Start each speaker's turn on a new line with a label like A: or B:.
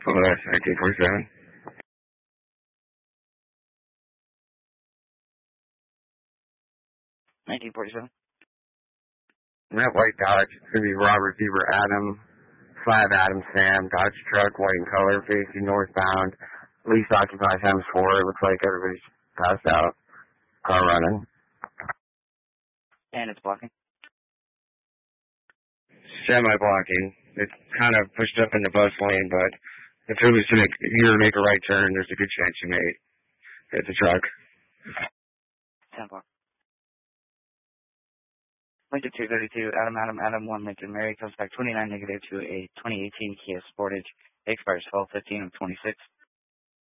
A: Oh, that's 1947.
B: 1947.
A: That white Dodge. It's going to be Robert Beaver Adam, 5 Adam Sam, Dodge truck, white in color, facing northbound. Least occupied times 4. It looks like everybody's passed out. Car running.
B: And it's blocking.
A: Semi-blocking. It's kind of pushed up in the bus lane, but if it was to make a right turn, there's a good chance you may hit the truck.
B: 10 block. Lincoln 232, Adam 1, Lincoln Mary, comes back 29 negative to a 2018 Kia Sportage. It expires 12/15 of 26.